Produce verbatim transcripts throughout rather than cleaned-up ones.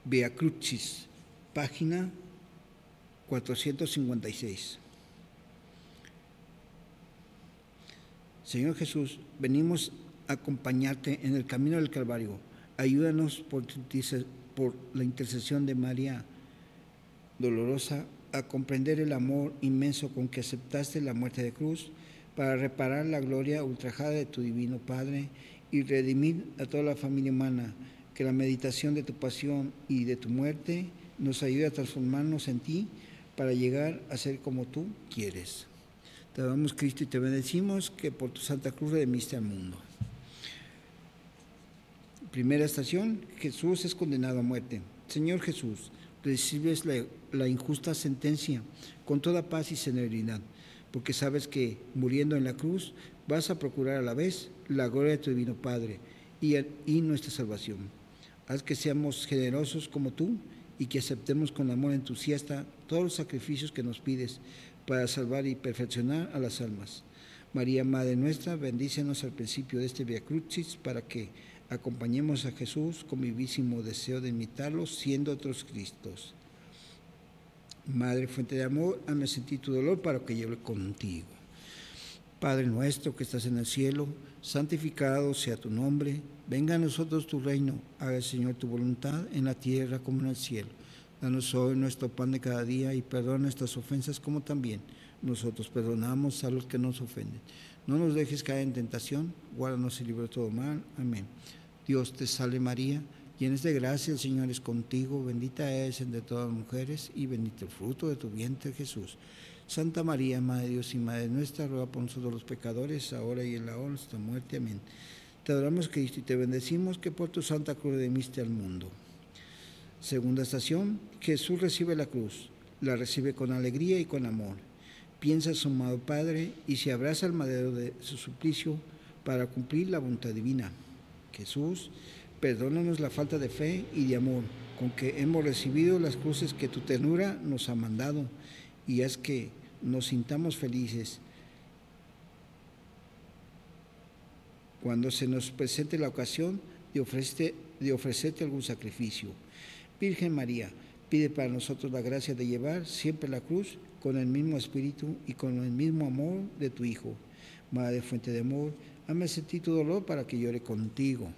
Via Crucis, página cuatrocientos cincuenta y seis. Señor Jesús, venimos a acompañarte en el camino del Calvario. Ayúdanos por, por la intercesión de María Dolorosa a comprender el amor inmenso con que aceptaste la muerte de cruz para reparar la gloria ultrajada de tu divino Padre y redimir a toda la familia humana. Que la meditación de tu pasión y de tu muerte nos ayude a transformarnos en ti para llegar a ser como tú quieres. Te damos, Cristo, y te bendecimos que por tu Santa Cruz redimiste al mundo. Primera estación, Jesús es condenado a muerte. Señor Jesús, recibes la, la injusta sentencia con toda paz y serenidad, porque sabes que, muriendo en la cruz, vas a procurar a la vez la gloria de tu divino Padre y, y nuestra salvación. Haz que seamos generosos como tú y que aceptemos con amor entusiasta todos los sacrificios que nos pides para salvar y perfeccionar a las almas. María, Madre nuestra, bendícenos al principio de este Via Crucis para que acompañemos a Jesús con vivísimo deseo de imitarlo, siendo otros Cristos. Madre, fuente de amor, hazme sentir tu dolor para que lleve contigo. Padre nuestro que estás en el cielo, santificado sea tu nombre. Venga a nosotros tu reino. Haga, Señor, tu voluntad en la tierra como en el cielo. Danos hoy nuestro pan de cada día y perdona nuestras ofensas como también nosotros perdonamos a los que nos ofenden. No nos dejes caer en tentación, guárdanos y libra de todo mal. Amén. Dios te salve María, llena de gracia, el Señor es contigo, bendita eres entre todas las mujeres y bendito el fruto de tu vientre, Jesús. Santa María, Madre de Dios y Madre nuestra, ruega por nosotros los pecadores, ahora y en la hora de nuestra muerte. Amén. Te adoramos, Cristo, y te bendecimos que por tu Santa Cruz redimiste al mundo. Segunda estación, Jesús recibe la cruz, la recibe con alegría y con amor. Piensa en su amado Padre y se abraza al madero de su suplicio para cumplir la voluntad divina. Jesús, perdónanos la falta de fe y de amor con que hemos recibido las cruces que tu ternura nos ha mandado, y haz que nos sintamos felices cuando se nos presente la ocasión de ofrecerte, de ofrecerte algún sacrificio. Virgen María, pide para nosotros la gracia de llevar siempre la cruz con el mismo espíritu y con el mismo amor de tu Hijo. Madre fuente de amor, hazme sentir tu dolor para que llore contigo.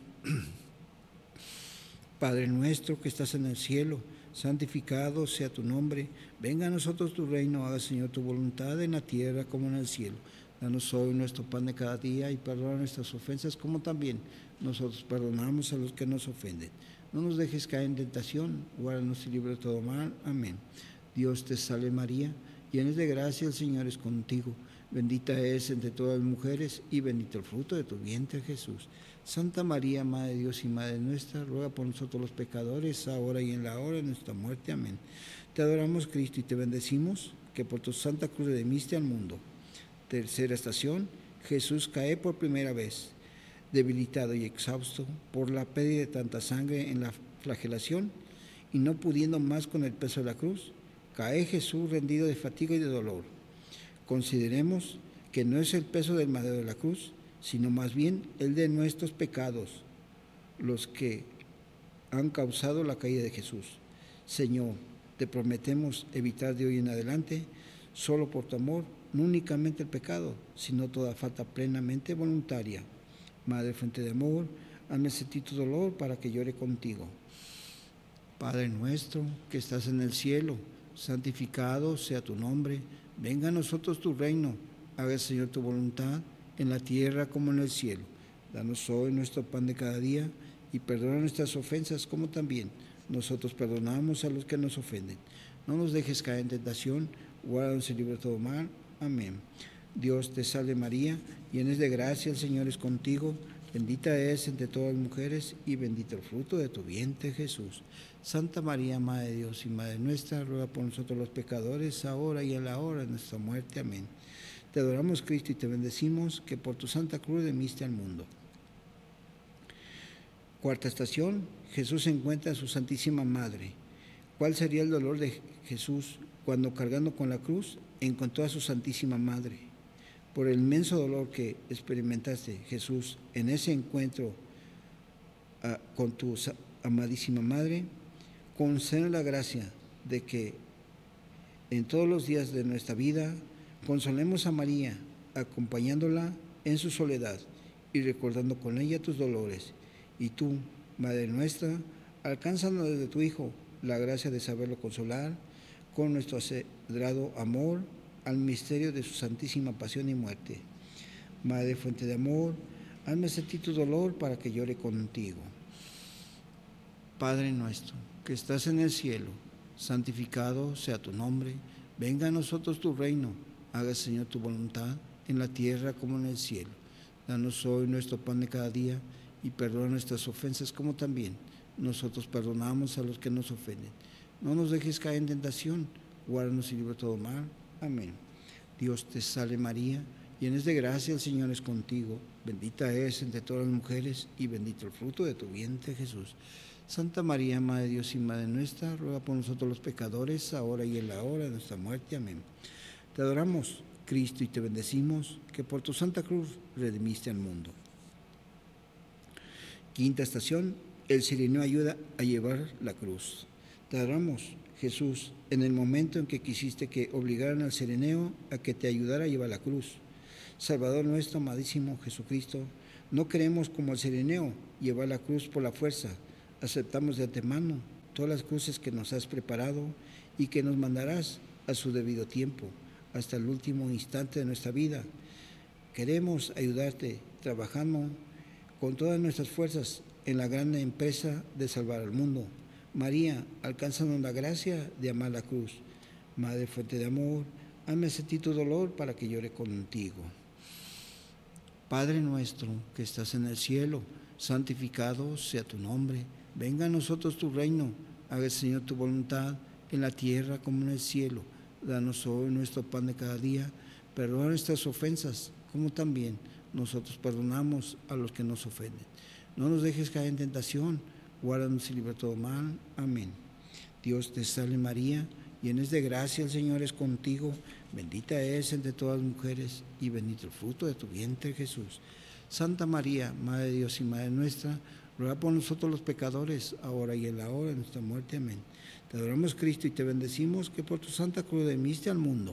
Padre nuestro que estás en el cielo, santificado sea tu nombre. Venga a nosotros tu reino, haga, Señor, tu voluntad en la tierra como en el cielo. Danos hoy nuestro pan de cada día y perdona nuestras ofensas como también nosotros perdonamos a los que nos ofenden. No nos dejes caer en tentación, guárdanos y libra de todo mal. Amén. Dios te salve María, llena de gracia, el Señor es contigo. Bendita eres entre todas las mujeres y bendito el fruto de tu vientre, Jesús. Santa María, Madre de Dios y Madre nuestra, ruega por nosotros los pecadores, ahora y en la hora de nuestra muerte. Amén. Te adoramos, Cristo, y te bendecimos, que por tu Santa Cruz redimiste al mundo. Tercera estación, Jesús cae por primera vez, debilitado y exhausto por la pérdida de tanta sangre en la flagelación, y no pudiendo más con el peso de la cruz, cae Jesús rendido de fatiga y de dolor. Consideremos que no es el peso del madero de la cruz, sino más bien el de nuestros pecados, los que han causado la caída de Jesús. Señor, te prometemos evitar de hoy en adelante, solo por tu amor, no únicamente el pecado, sino toda falta plenamente voluntaria. Madre fuente de amor, hazme sentir tu dolor para que llore contigo. Padre nuestro que estás en el cielo, santificado sea tu nombre. Venga a nosotros tu reino. Haga, Señor, tu voluntad en la tierra como en el cielo. Danos hoy nuestro pan de cada día y perdona nuestras ofensas como también nosotros perdonamos a los que nos ofenden. No nos dejes caer en tentación, guárdanos y libra de todo mal. Amén. Dios te salve María, llena de gracia, el Señor es contigo. Bendita eres entre todas las mujeres y bendito el fruto de tu vientre, Jesús. Santa María, Madre de Dios y Madre nuestra, ruega por nosotros los pecadores, ahora y en la hora de nuestra muerte. Amén. Te adoramos, Cristo, y te bendecimos, que por tu Santa Cruz redimiste al mundo. Cuarta estación, Jesús encuentra a su Santísima Madre. ¿Cuál sería el dolor de Jesús cuando, cargando con la cruz, encontró a su Santísima Madre? Por el inmenso dolor que experimentaste, Jesús, en ese encuentro uh, con tu amadísima Madre, concede la gracia de que en todos los días de nuestra vida consolemos a María, acompañándola en su soledad y recordando con ella tus dolores. Y tú, Madre nuestra, alcánzanos desde tu Hijo la gracia de saberlo consolar con nuestro acedrado amor al misterio de su santísima pasión y muerte. Madre fuente de amor, hazme sentir tu dolor para que llore contigo. Padre nuestro, que estás en el cielo, santificado sea tu nombre, venga a nosotros tu reino, haga Señor tu voluntad, en la tierra como en el cielo. Danos hoy nuestro pan de cada día, y perdona nuestras ofensas como también nosotros perdonamos a los que nos ofenden. No nos dejes caer en tentación, guárdanos y libra todo mal. Amén. Dios te salve María, llena de gracia, el Señor es contigo, bendita eres entre todas las mujeres, y bendito el fruto de tu vientre, Jesús. Santa María, Madre de Dios y Madre nuestra, ruega por nosotros los pecadores, ahora y en la hora de nuestra muerte. Amén. Te adoramos, Cristo, y te bendecimos, que por tu Santa Cruz redimiste al mundo. Quinta estación, el Cireneo ayuda a llevar la cruz. Te adoramos, Jesús, en el momento en que quisiste que obligaran al Cireneo a que te ayudara a llevar la cruz. Salvador nuestro, amadísimo Jesucristo, no queremos como el Cireneo llevar la cruz por la fuerza. Aceptamos de antemano todas las cruces que nos has preparado y que nos mandarás a su debido tiempo, hasta el último instante de nuestra vida. Queremos ayudarte trabajando con todas nuestras fuerzas en la gran empresa de salvar al mundo. María, alcánzanos la gracia de amar la cruz. Madre fuente de amor, hazme sentir tu dolor para que llore contigo. Padre nuestro que estás en el cielo, santificado sea tu nombre. Venga a nosotros tu reino, haga Señor tu voluntad en la tierra como en el cielo. Danos hoy nuestro pan de cada día, perdona nuestras ofensas, como también nosotros perdonamos a los que nos ofenden. No nos dejes caer en tentación, guárdanos y libra todo mal. Amén. Dios te salve María, llena de gracia, el Señor es contigo, bendita eres entre todas las mujeres, y bendito el fruto de tu vientre, Jesús. Santa María, Madre de Dios y Madre nuestra, ruega por nosotros los pecadores, ahora y en la hora de nuestra muerte. Amén. Te adoramos, Cristo, y te bendecimos, que por tu Santa Cruz redimiste al mundo.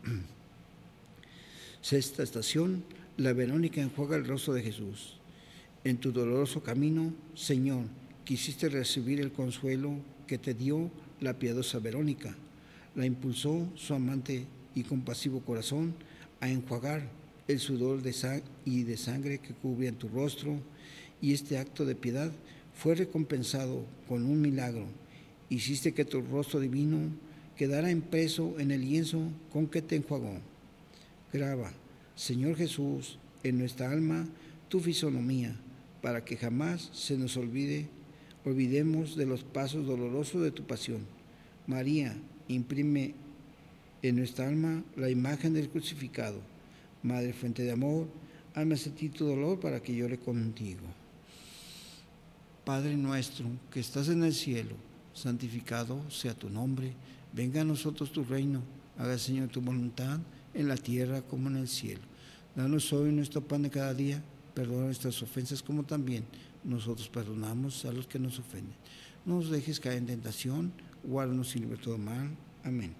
Sexta estación, la Verónica enjuaga el rostro de Jesús. En tu doloroso camino, Señor, quisiste recibir el consuelo que te dio la piadosa Verónica. La impulsó su amante y compasivo corazón a enjuagar el sudor de sang- y de sangre que cubría tu rostro, y este acto de piedad fue recompensado con un milagro. Hiciste que tu rostro divino quedara impreso en el lienzo con que te enjuagó. Graba, Señor Jesús, en nuestra alma tu fisonomía, para que jamás se nos olvide, olvidemos de los pasos dolorosos de tu pasión. María, imprime en nuestra alma la imagen del crucificado. Madre fuente de amor, hazme sentir tu dolor para que llore contigo. Padre nuestro, que estás en el cielo, santificado sea tu nombre. Venga a nosotros tu reino. Haga, Señor, tu voluntad en la tierra como en el cielo. Danos hoy nuestro pan de cada día. Perdona nuestras ofensas como también nosotros perdonamos a los que nos ofenden. No nos dejes caer en tentación, guárdanos y libra todo mal. Amén.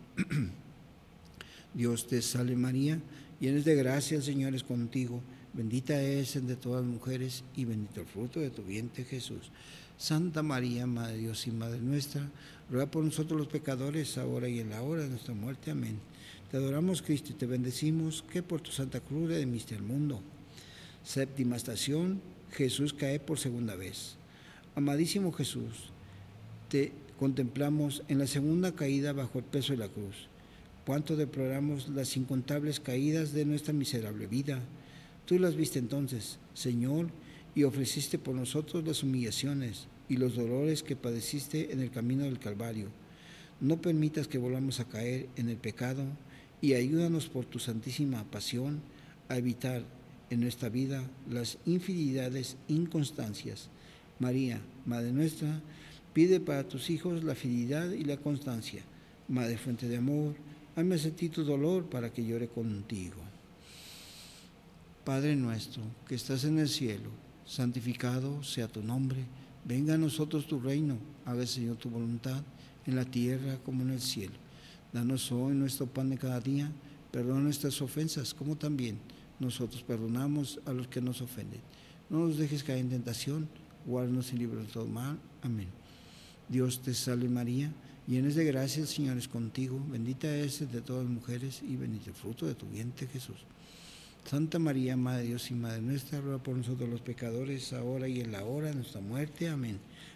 Dios te salve María, llena de gracia, el Señor es contigo. Bendita eres entre todas las mujeres, y bendito el fruto de tu vientre, Jesús. Santa María, Madre de Dios y Madre nuestra, ruega por nosotros los pecadores, ahora y en la hora de nuestra muerte. Amén. Te adoramos, Cristo, y te bendecimos, que por tu Santa Cruz redimiste al mundo. Séptima estación, Jesús cae por segunda vez. Amadísimo Jesús, te contemplamos en la segunda caída bajo el peso de la cruz. Cuánto deploramos las incontables caídas de nuestra miserable vida. Tú las viste entonces, Señor, y ofreciste por nosotros las humillaciones y los dolores que padeciste en el camino del Calvario. No permitas que volvamos a caer en el pecado, y ayúdanos por tu santísima pasión a evitar en nuestra vida las infidelidades e inconstancias. María, Madre nuestra, pide para tus hijos la fidelidad y la constancia. Madre fuente de amor, hazme sentir tu dolor para que llore contigo. Padre nuestro, que estás en el cielo, santificado sea tu nombre. Venga a nosotros tu reino, hágase Señor tu voluntad, en la tierra como en el cielo. Danos hoy nuestro pan de cada día, perdona nuestras ofensas, como también nosotros perdonamos a los que nos ofenden. No nos dejes caer en tentación, guárdanos y líbranos de todo mal. Amén. Dios te salve María, llena de gracia, el Señor es contigo, bendita eres de todas las mujeres y bendito el fruto de tu vientre, Jesús. Santa María, Madre de Dios y Madre nuestra, ruega por nosotros los pecadores, ahora y en la hora de nuestra muerte. Amén.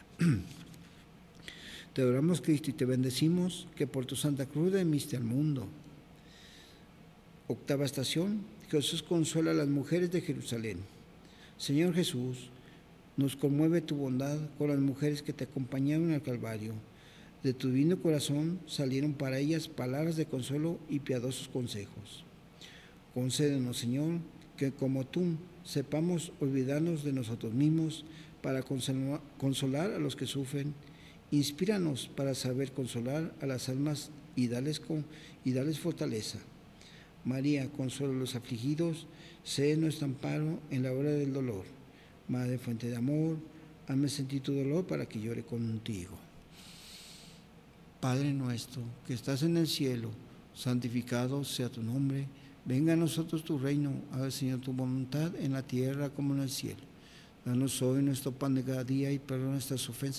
Te adoramos, Cristo, y te bendecimos, que por tu Santa Cruz redimiste al mundo. Octava estación. Jesús consuela a las mujeres de Jerusalén. Señor Jesús, nos conmueve tu bondad con las mujeres que te acompañaron al Calvario. De tu divino corazón salieron para ellas palabras de consuelo y piadosos consejos. Concédenos, Señor, que como tú sepamos olvidarnos de nosotros mismos para consolar a los que sufren. Inspíranos para saber consolar a las almas y darles, con, y darles fortaleza. María, consuela a los afligidos, sé nuestro amparo en la hora del dolor. Madre, fuente de amor, hazme sentir tu dolor para que llore contigo. Padre nuestro, que estás en el cielo, santificado sea tu nombre. Venga a nosotros tu reino, haga Señor tu voluntad en la tierra como en el cielo. Danos hoy nuestro pan de cada día y perdona nuestras ofensas